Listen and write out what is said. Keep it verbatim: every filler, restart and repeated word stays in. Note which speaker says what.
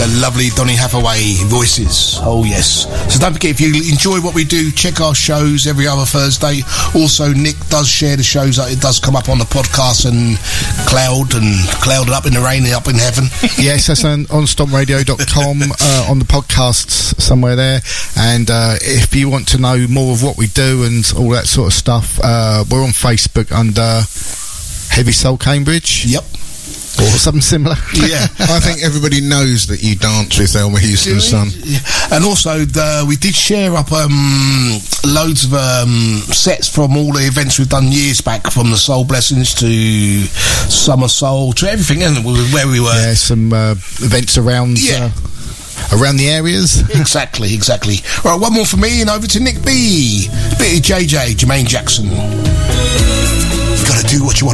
Speaker 1: the lovely Donny Hathaway voices. Oh yes. So don't forget, if you enjoy what we do, check our shows every other Thursday. Also, Nick does share the shows. It does come up on the podcast and cloud and clouded up in the rain, up in heaven.
Speaker 2: Yes, that's on, on stomp radio dot com, uh, on the podcasts somewhere there. And uh, if you want to know more of what we do and all that sort of stuff, uh, we're on Facebook under Heavy Soul Cambridge.
Speaker 1: Yep.
Speaker 2: Or something similar.
Speaker 1: Yeah.
Speaker 3: I think everybody knows that you dance with Thelma Houston's son.
Speaker 1: Yeah. And also, the, we did share up um, loads of um, sets from all the events we've done years back, from the Soul Blessings to Summer Soul to everything, and where we were.
Speaker 2: Yeah, some uh, events around
Speaker 1: yeah.
Speaker 2: uh, around the areas.
Speaker 1: Exactly, exactly. Right, one more for me, and over to Nick B. Bit of J J, Jermaine Jackson. You gotta do what you want.